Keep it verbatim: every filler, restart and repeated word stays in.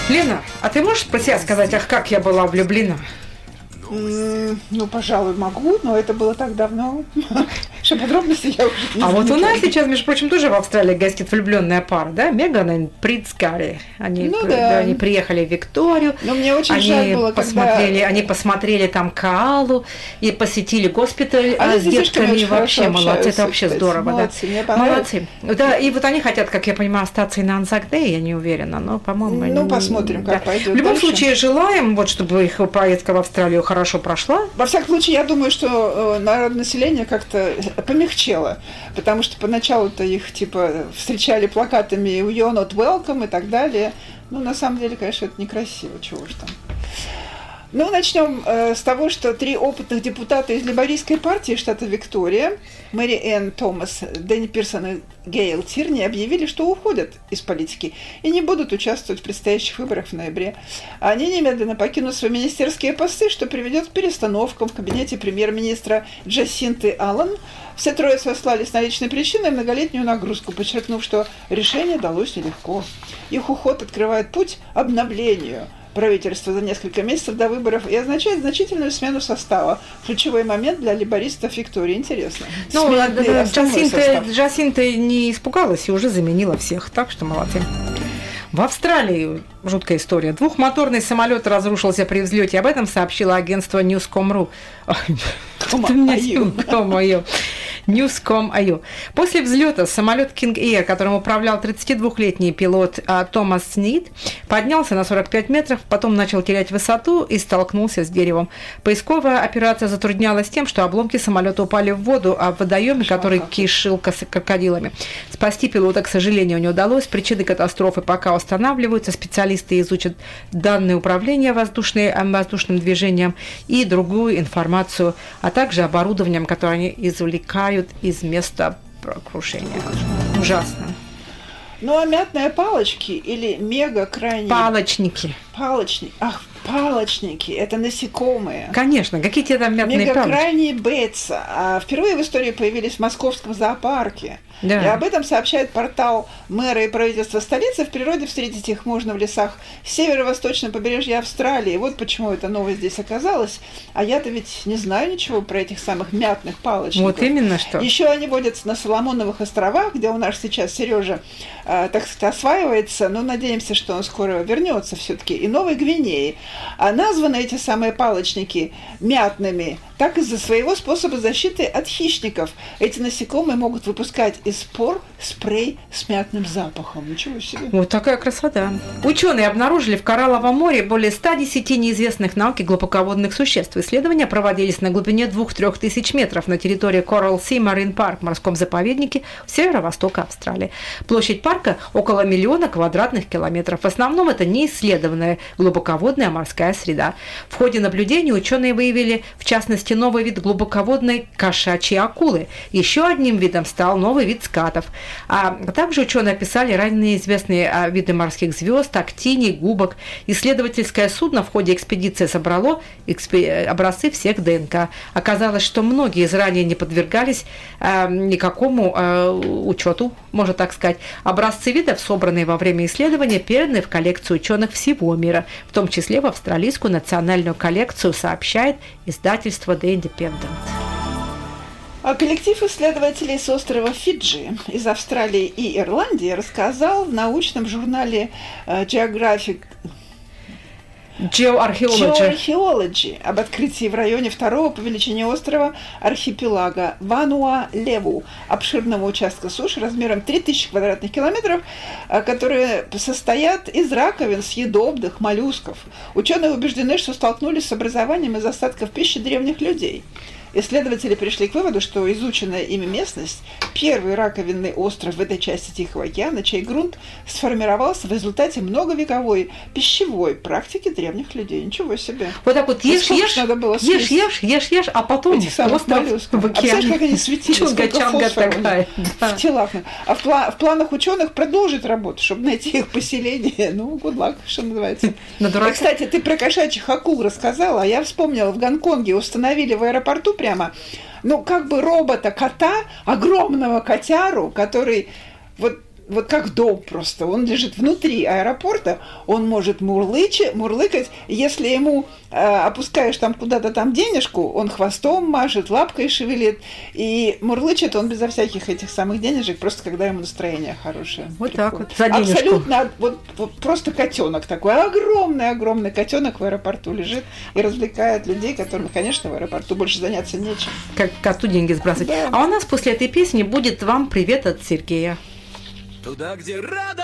Лена, а ты можешь про себя сказать, ах, как я была влюблена? Mm, ну, пожалуй, могу, но это было так давно, что подробности я уже не знаю. А вот у нас сейчас, между прочим, тоже в Австралии гостит влюбленная пара, да? Меган и принц Гарри. Они, ну, да. Да, они приехали в Викторию. Но мне очень они жаль было, посмотрели, когда... Они посмотрели там Каалу и посетили госпиталь они с детками. Вообще молодцы, это вообще кстати. здорово. Молодцы, да. Молодцы. Да, и вот они хотят, как я понимаю, остаться и на Анзак Дэй, я не уверена, но, по-моему... Ну, они... посмотрим, как да. пойдет В любом дальше. случае, желаем, вот, чтобы их поездка в Австралию хорошо прошла. Во всяком случае, я думаю, что народное население как-то помягчело, потому что поначалу-то их, типа, встречали плакатами «You're not welcome» и так далее. Ну, на самом деле, конечно, это некрасиво, чего уж там. Ну, начнем э, с того, что три опытных депутата из лейбористской партии штата Виктория, Мэри Энн Томас, Дэнни Пирсон и Гейл Тирни, объявили, что уходят из политики и не будут участвовать в предстоящих выборах в ноябре. Они немедленно покинут свои министерские посты, что приведет к перестановкам в кабинете премьер-министра Джасинты Аллен. Все трое сослались на личные причины и многолетнюю нагрузку, подчеркнув, что решение далось нелегко. Их уход открывает путь обновлению правительства за несколько месяцев до выборов и означает значительную смену состава. Ключевой момент для лейбористов Виктории. Интересно. Ну, Джасинта, Джасинта не испугалась и уже заменила всех, так что молодцы. В Австралии жуткая история. Двухмоторный самолет разрушился при взлете. Об этом сообщило агентство Newscom точка ру. Newscom точка ай ю. После взлета самолет King Air, которым управлял тридцатидвухлетний пилот Томас Снид, поднялся на сорок пять метров, потом начал терять высоту и столкнулся с деревом. Поисковая операция затруднялась тем, что обломки самолета упали в воду, а в водоеме, который кишил крокодилами. Спасти пилота, к сожалению, не удалось. Причины катастрофы пока устанавливаются. Специалисты изучат данные управления воздушным движением и другую информацию, а также оборудованием, которое они извлекают из места крушения. Ужасно. Ну, а мятные палочки или мега крайние... Палочники. Палочники. Ах, палочники. Это насекомые. Конечно. Какие те там мятные палочки? Мега крайние бетса. А впервые в истории появились в московском зоопарке. Да. И об этом сообщает портал мэра и правительства столицы. В природе встретить их можно в лесах северо-восточного побережья Австралии. Вот почему эта новость здесь оказалась. А я-то ведь не знаю ничего про этих самых мятных палочников. Вот именно что. Еще они водятся на Соломоновых островах, где у нас сейчас Сережа, э, так сказать, осваивается. Но надеемся, что он скоро вернется все-таки. И Новой Гвинеи. А названы эти самые палочники мятными так из-за своего способа защиты от хищников. Эти насекомые могут выпускать из спор спрей с мятным запахом. Ничего себе. Вот такая красота. Ученые обнаружили в Коралловом море более ста десяти неизвестных науке глубоководных существ. Исследования проводились на глубине двух-трёх тысяч метров на территории Coral Sea Marine Park, морском заповеднике северо-востока Австралии. Площадь парка около миллиона квадратных километров. В основном это неисследованная глубоководная морская среда. В ходе наблюдений ученые выявили, в частности, новый вид глубоководной кошачьей акулы. Еще одним видом стал новый вид скатов. А также ученые описали ранее известные виды морских звезд, актиний, губок. Исследовательское судно в ходе экспедиции собрало образцы всех ДНК. Оказалось, что многие из ранее не подвергались а, никакому а, учету, можно так сказать. Образцы видов, собранные во время исследования, переданы в коллекцию ученых всего мира, в том числе в австралийскую национальную коллекцию, сообщает издательство The Independent. А коллектив исследователей с острова Фиджи из Австралии и Ирландии рассказал в научном журнале Geographic Geoarchaeology. Geoarchaeology об открытии в районе второго по величине острова архипелага Вануа-Леву, обширного участка суши размером три тысячи квадратных километров, которые состоят из раковин съедобных моллюсков. Ученые убеждены, что столкнулись с образованием из остатков пищи древних людей. Исследователи пришли к выводу, что изученная ими местность – первый раковинный остров в этой части Тихого океана, чей грунт сформировался в результате многовековой пищевой практики древних людей. Ничего себе. Вот так вот ешь, ешь, надо было ешь, ешь, ешь, ешь, а потом остров в океане. А представляешь, как они светились, сколько фосфора да. в телах. А в, пла- в планах ученых продолжить работу, чтобы найти их поселение. Ну, good luck, что называется. И, кстати, ты про кошачьих акул рассказала, а я вспомнила, в Гонконге установили в аэропорту прямо, ну, как бы робота-кота, огромного котяру, который вот вот как дом просто. Он лежит внутри аэропорта, он может мурлычи, мурлыкать. Если ему э, опускаешь там куда-то там денежку, он хвостом машет, лапкой шевелит. И мурлычет он безо всяких этих самых денежек, просто когда ему настроение хорошее. Вот Прикольно. так вот, за денежку. Абсолютно, вот, вот просто котенок такой, огромный-огромный котенок в аэропорту лежит и развлекает людей, которым, конечно, в аэропорту больше заняться нечем. Как коту деньги сбрасывать. Да. А у нас после этой песни будет вам привет от Сергея. Туда, где радость.